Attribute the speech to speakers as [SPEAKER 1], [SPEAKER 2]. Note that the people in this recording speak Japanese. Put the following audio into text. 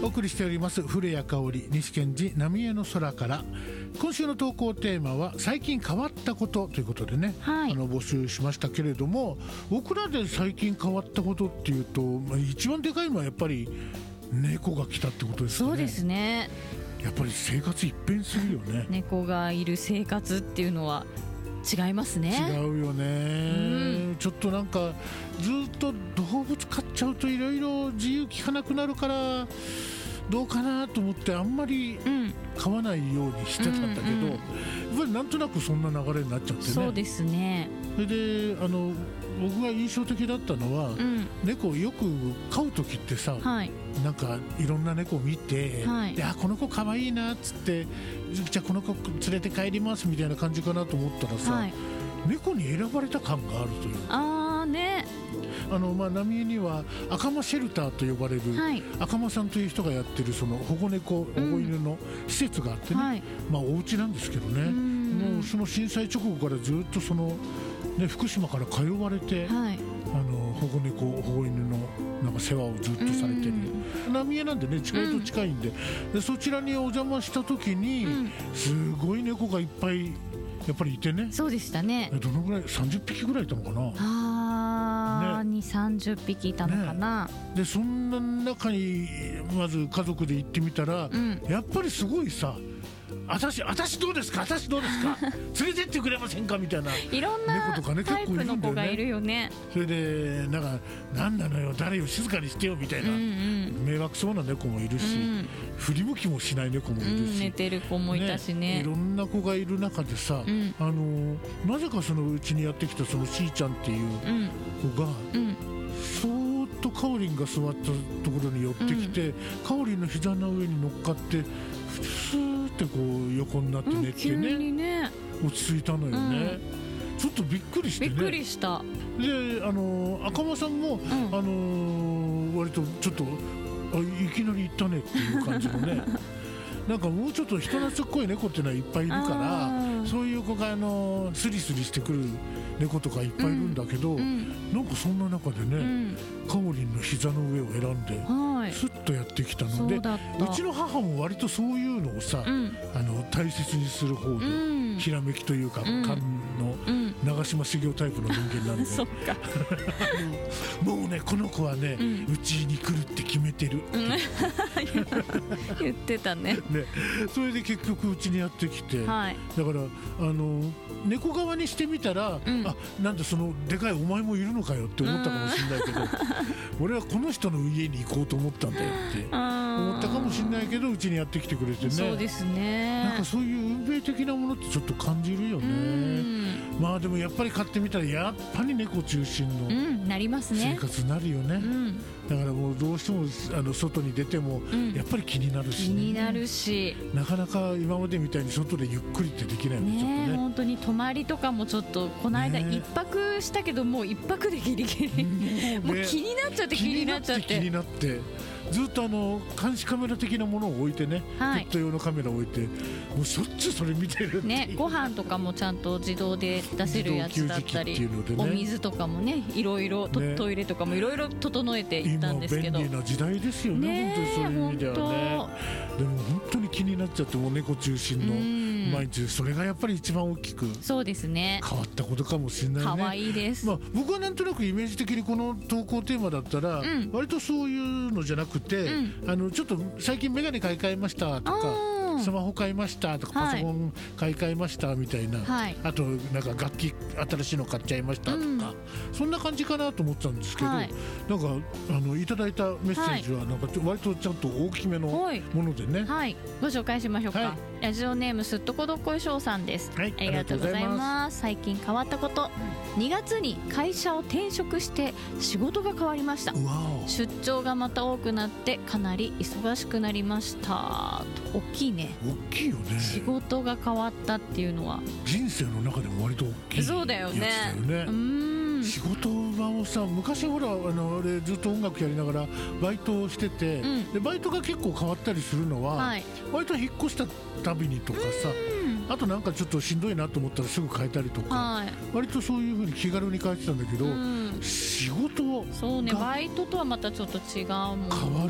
[SPEAKER 1] お送りしております古谷香織西賢治浪江の空から。今週の投稿テーマは最近変わったことということでね、募集しましたけれども、僕らで最近変わったことっていうと、一番でかいのはやっぱり猫が来たってことですね。
[SPEAKER 2] そうですね。
[SPEAKER 1] やっぱり生活一変するよね。
[SPEAKER 2] 猫がいる生活っていうのは違いますね。
[SPEAKER 1] 違うよね、ちょっとなんかずっと動物飼っちゃうといろいろ自由聞かなくなるからどうかなと思ってあんまり飼わないようにしてたんだけど、やっぱりなんとなくそんな流れになっちゃってね。
[SPEAKER 2] そうですね。
[SPEAKER 1] それで僕が印象的だったのは、猫をよく飼う時ってさ、なんかいろんな猫を見て、この子かわいいなっつって、じゃあこの子連れて帰りますみたいな感じかなと思ったらさ、猫に選ばれた感があるという。浪江には赤間シェルターと呼ばれる、赤間さんという人がやってるその保護猫、保護犬の施設があってね、お家なんですけどね、もうその震災直後からずっとその、福島から通われて、保護猫保護犬のなんか世話をずっとされてる、浪江なんでね近いと近いんで、そちらにお邪魔した時に、すごい猫がいっぱいやっぱりいてね。
[SPEAKER 2] そうでしたね。
[SPEAKER 1] どのぐらい30匹ぐらいいたのかな。
[SPEAKER 2] 2、30匹いたのかな、
[SPEAKER 1] でそんな中にまず家族で行ってみたら、やっぱりすごいさ、私どうですか連れてってくれませんかみたいない
[SPEAKER 2] ろんなタイプの子がいるよね。
[SPEAKER 1] それでなんなのよ誰よ静かにしてよみたいな、迷惑そうな猫もいるし、振り向きもしない猫もいるし、
[SPEAKER 2] 寝てる子もいたしね。
[SPEAKER 1] いろんな子がいる中でさ、なぜかそのうちにやってきたそのしーちゃんっていう子が、そーっとかおりんが座ったところに寄ってきて、かおりんの膝の上に乗っかってスーってこう横になって寝て
[SPEAKER 2] 急にね
[SPEAKER 1] 落ち着いたのよね、ちょっとびっくりしてね。
[SPEAKER 2] びっくりした。
[SPEAKER 1] で赤間さんも、割とちょっといきなり行ったねっていう感じのねなんかもうちょっと人懐っこい猫っていうのはいっぱいいるから、そういう子がスリスリしてくる猫とかいっぱいいるんだけど、なんかそんな中でね、かおりんの膝の上を選んで、スッとやってきたので、うちの母も割とそういうのをさ、大切にする方で、ひらめきというか、勘の長嶋茂雄タイプの人間なんで
[SPEAKER 2] そっか
[SPEAKER 1] もうねこの子はね、うちに来るって決めてる
[SPEAKER 2] 言ってたね。
[SPEAKER 1] それで結局うちにやってきて、だから猫側にしてみたら、なんでそのでかいお前もいるのかよって思ったかもしれないけど俺はこの人の家に行こうと思ったんだよって思ったかもしれないけど、うちにやってきてくれてね。
[SPEAKER 2] そうですね。
[SPEAKER 1] なんかそういう運命的なものってちょっと感じるよね。でもやっぱり飼ってみたらやっぱり猫中心の生活になるよね。だからもうどうしても外に出てもやっぱり気になるし、
[SPEAKER 2] 気になるし、
[SPEAKER 1] なかなか今までみたいに外でゆっくりってできないよね。ちょっとね
[SPEAKER 2] 本当に泊まりとかもちょっとこの間一泊したけど、もう一泊でギリギリもう気になっちゃって気になっちゃって
[SPEAKER 1] ずっと監視カメラ的なものを置いてね、ペット用のカメラを置いてもうしょっちゅうそれ見てるっていう、
[SPEAKER 2] ご飯とかもちゃんと自動で出せるやつだったり、お水とかもねいろいろトイレとかもいろいろ整えていったんですけど、
[SPEAKER 1] 今便利な時代ですよね、本当にそういう意味ではね。でも本当に気になっちゃって、もう猫中心の毎日、それがやっぱり一番大きく
[SPEAKER 2] そうですね
[SPEAKER 1] 変わったことかもしれないね。
[SPEAKER 2] 可愛いです。
[SPEAKER 1] 僕はなんとなくイメージ的にこの投稿テーマだったら、割とそういうのじゃなくて、ちょっと最近メガネ買い替えましたとか、スマホ買いましたとか、パソコン買い替えましたみたいな、あとなんか楽器新しいの買っちゃいましたとか、そんな感じかなと思ってたんですけど、なんかいただいたメッセージはなんか割とちゃんと大きめのものでね、
[SPEAKER 2] ご紹介しましょうか。ラジオネームすっとこどっこいしょうさんです。ありがとうございます。最近変わったこと、2月に会社を転職して仕事が変わりました。出張がまた多くなってかなり忙しくなりました。大きいね。
[SPEAKER 1] 大きいよね。
[SPEAKER 2] 仕事が変わったっていうのは
[SPEAKER 1] 人生の中でも割と大きいやつだよね。
[SPEAKER 2] そうだよね。
[SPEAKER 1] 仕事場をさ、昔ほら俺ずっと音楽やりながらバイトをしてて、でバイトが結構変わったりするのは、割と引っ越したたびにとかさ、あとなんかちょっとしんどいなと思ったらすぐ変えたりとか、割とそういう風に気軽に変えてたんだけど、仕事
[SPEAKER 2] そうね、バイトとはまたちょっと違うもんね。
[SPEAKER 1] 変わ